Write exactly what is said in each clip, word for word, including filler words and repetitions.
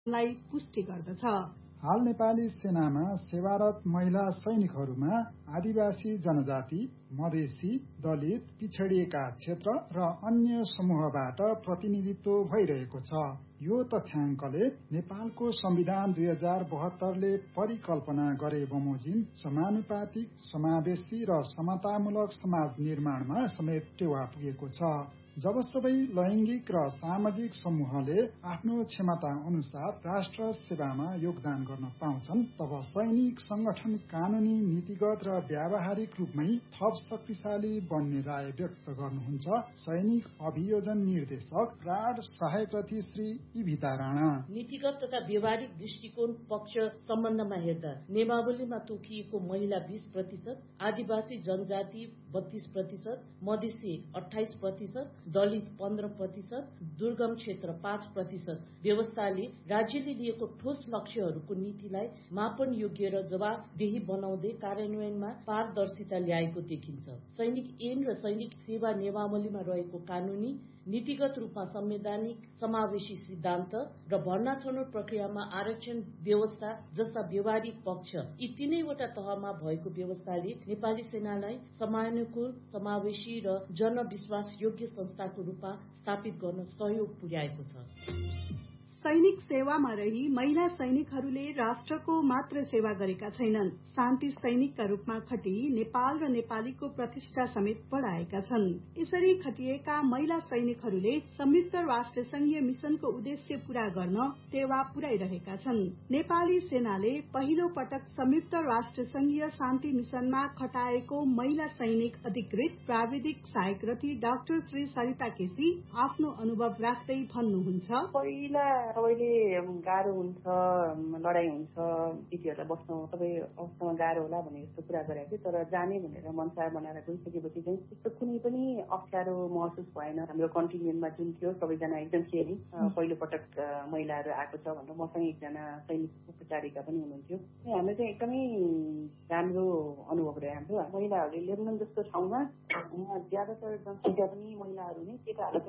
लाई पुष्टि गर्दछ। हाल नेपाली सेनामा सेवारत महिला सैनिकहरूमा आदिवासी जनजाति, मधेसी, दलित, पिछडिएका क्षेत्र र अन्य समूहबाट प्रतिनिधित्व भइरहेको छ। यो तथ्याङ्कले नेपालको संविधान दुई हजार बहत्तरले परिकल्पना गरे बमोजिम समानुपातिक, समावेशी र समतामूलक समाज निर्माणमा समेत टेवा पुगेको छ। जब सबै लैङ्गिक र सामाजिक समूहले आफ्नो क्षमता अनुसार राष्ट्र सेवामा योगदान गर्न पाउँछन्, तब सैनिक संगठन कानूनी, नीतिगत र व्यावहारिक रूपमै थप शक्तिशाली बन्ने राय व्यक्त गर्नुहुन्छ सैनिक अभियोजन निर्देशक प्राण सहायक रथी श्री इभिता राणा। नीतिगत तथा व्यावहारिक दृष्टिकोण पक्ष सम्बन्धमा हेर्दा नियमावलीमा तोकिएको महिला बीस प्रतिशत, आदिवासी जनजाति बत्तीस प्रतिशत, मधेसी अठाइस प्रतिशत, दलित पन्ध्र प्रतिशत, दुर्गम क्षेत्र पाँच प्रतिशत व्यवस्थाले राज्यले लिएको ठोस लक्ष्यहरूको नीतिलाई मापन योग्य र जवाबदेही बनाउँदै कार्यान्वयनमा पारदर्शिता ल्याएको देखिन्छ। सैनिक ऐन र सैनिक सेवा नियमावलीमा रहेको कानूनी, नीतिगत रूपमा संवैधानिक समावेशी सिद्धान्त र भर्ना छनौट प्रक्रियामा आरक्षण व्यवस्था जस्ता व्यवहारिक पक्ष यी तीनैवटा तहमा भएको व्यवस्थाले नेपाली सेनालाई समयानुकूल, समावेशी र जनविश्वास योग्य संस्थाको रूपमा स्थापित गर्न सहयोग पुर्याएको छ। सैनिक सेवामा रही महिला सैनिकहरूले राष्ट्रको मात्र सेवा गरेका छैनन्, शान्ति सैनिकका रूपमा खटी नेपाल र नेपालीको प्रतिष्ठा समेत बढाएका छन्। यसरी खटिएका महिला सैनिकहरूले संयुक्त राष्ट्र संघीय मिशनको उद्देश्य पूरा गर्न टेवा पुर्याइरहेका छन्। नेपाली सेनाले पहिलो पटक संयुक्त राष्ट्र संघीय शान्ति मिशनमा खटाएको महिला सैनिक अधिकृत प्राविधिक सहायक रथी डाक्टर श्री सरिता केसी आफ्नो अनुभव राख्दै भन्नुहुन्छ। पहिला सबैले गाह्रो हुन्छ, लडाई हुन्छ, केटीहरूलाई बस्न सबै अवस्थामा गाह्रो होला भन्ने जस्तो कुरा गरेको थियो। तर जाने भनेर मनसाय बनाएर गइसकेपछि चाहिँ त्यस्तो कुनै पनि अप्ठ्यारो महसुस भएन। हाम्रो कन्टिन्जेन्टमा जुन थियो सबैजना एकदम थिए। पहिलो पटक महिलाहरू आएको छ भनेर मसँग एकजना सैनिक उपचारिका पनि हुनुहुन्थ्यो। हामीले चाहिँ एकदमै राम्रो अनुभव रह्यो हाम्रो। महिलाहरूले लेबनन जस्तो ठाउँमा उहाँ ज्यादातर जनसङ्ख्या पनि महिलाहरू नै, केटाहरू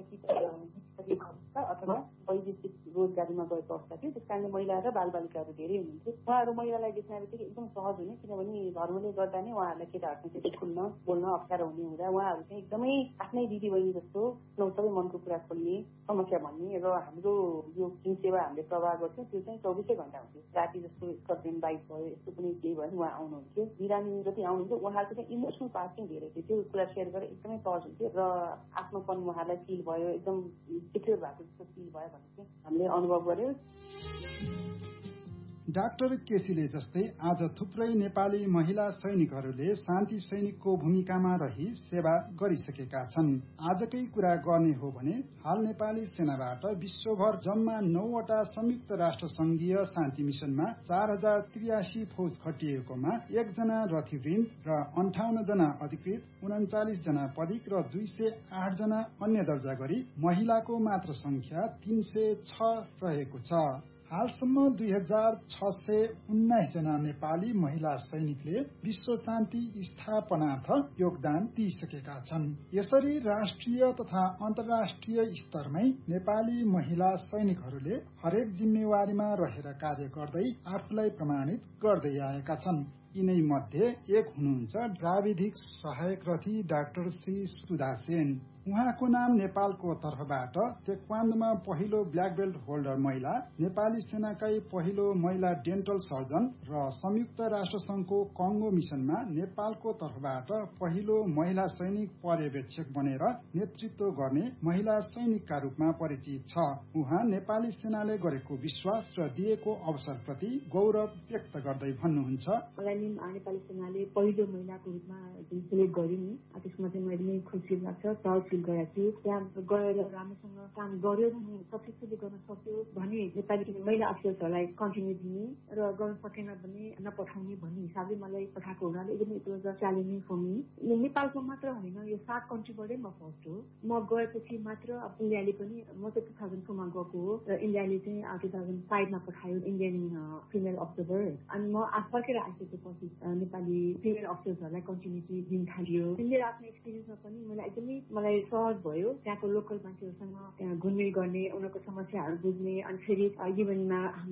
त अथवा वैदेशिक रोजगारीमा गएको अवस्था थियो। त्यस कारणले महिला र बालबालिकाहरू धेरै हुनुहुन्थ्यो। उहाँहरू महिलालाई देख्ने बित्तिकै एकदम सहज हुने, किनभने धर्मले गर्दा नै उहाँहरूलाई केटाहरूसँग खुल्न बोल्न अप्ठ्यारो हुने हुँदा उहाँहरू चाहिँ एकदमै आफ्नै दिदी बहिनी जस्तो सबै मनको कुरा खोल्ने, समस्या भन्ने। र हाम्रो यो जुन सेवा हामीले प्रवाह गर्थ्यौँ त्यो चाहिँ चौबिसै घण्टा हुन्थ्यो। राति जस्तो स्कर्पियन बाइक भयो, यस्तो कुनै केही भयो उहाँ आउनुहुन्थ्यो। बिरामी जति आउनुहुन्थ्यो उहाँहरूको चाहिँ इमोसनल पार्ट चाहिँ धेरै थियो। त्यो कुरा सेयर गरेर एकदमै सहज हुन्थ्यो र आफ्नोपन उहाँलाई फिल भयो, एकदम सिक्योर भएको जस्तो फिल भयो भने चाहिँ हामीले अनुभव गर्यो। डाक्टर केसीले जस्तै आज थुप्रै नेपाली महिला सैनिकहरूले शान्ति सैनिकको भूमिकामा रही सेवा गरिसकेका छन्। आजकै कुरा गर्ने हो भने हाल नेपाली सेनाबाट विश्वभर जम्मा नौवटा संयुक्त राष्ट्र संघीय शान्ति मिशनमा चार हजार त्रियासी फौज खटिएकोमा एकजना रथीवृन्द र अन्ठाउन्न जना अधिकृत, उन्चालिस जना पदिक र दुई सय आठ जना अन्य दर्जा गरी महिलाको मात्र संख्या तीन सय छ रहेको छ। हालसम्म दुई हजार छ सय उन्नाइस जना नेपाली महिला सैनिकले विश्व शान्ति स्थापनार्थ योगदान दिइसकेका छन्। यसरी राष्ट्रिय तथा अन्तर्राष्ट्रिय स्तरमै नेपाली महिला सैनिकहरूले हरेक जिम्मेवारीमा रहेर कार्य गर्दै आफूलाई प्रमाणित गर्दै आएका छन्। यिनै मध्ये एक हुनुहुन्छ प्राविधिक सहायक रथी डाक्टर श्री सुधा सेन। उहाँको नाम नेपालको तर्फबाट तेक्वान्डोमा पहिलो ब्ल्याक बेल्ट होल्डर महिला, नेपाली सेनाकै पहिलो महिला डेन्टल सर्जन र संयुक्त राष्ट्र संघको कङ्गो मिशनमा नेपालको तर्फबाट पहिलो महिला सैनिक पर्यवेक्षक बनेर नेतृत्व गर्ने महिला सैनिकका रूपमा परिचित छ। उहाँ नेपाली सेनाले गरेको विश्वास र दिएको अवसरप्रति गौरव व्यक्त गर्दै भन्नुहुन्छ। नेपाली सेनाले पहिलो महिलाको रूपमा जुन सिलेक्ट गर्यो नि, त्यसमा चाहिँ मैले नै खुसी लाग्छ, प्राउड फिल गरेको छु। त्यहाँ गएर राम्रोसँग काम गर्यो भने, सक्सेसफुली गर्न सक्यो भने नेपाली महिला अफिसर्सहरूलाई कन्टिन्यू दिने र गर्न सकेन भने नपठाउने भन्ने हिसाबले मलाई पठाएको हुनाले एकदमै it was a challenging for me. नेपालको मात्र होइन, यो सात कन्ट्रीबाटै म फर्स्ट हो। म गएपछि मात्र अब इन्डियाले पनि, म चाहिँ टु थाउजन्ड फोरमा गएको हो र इन्डियाले चाहिँ टु थाउजन्ड फाइभमा पठायो इन्डियन फिमेल अब्जर्भर। अनि म फर्केर आइसकेपछि नेपाली फिमेल अफिसर्सहरूलाई कन्टिन्युटी दिन थालियो। मेरो आफ्नो एक्सपिरियन्समा पनि मलाई एकदमै मलाई सहज भयो त्यहाँको लोकल मान्छेहरूसँग घुलमिल गर्ने, उनीहरूको समस्याहरू बुझ्ने, अनि फेरि जीवनमा